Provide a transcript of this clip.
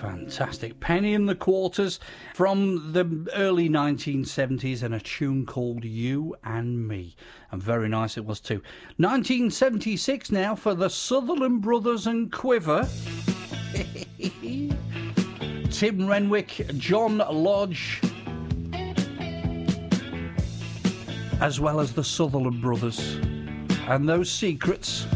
Fantastic. Penny and the Quarters from the early 1970s, and a tune called You and Me. And very nice it was too. 1976 now for the Sutherland Brothers and Quiver. Tim Renwick, John Lodge, as well as the Sutherland Brothers and those Secrets.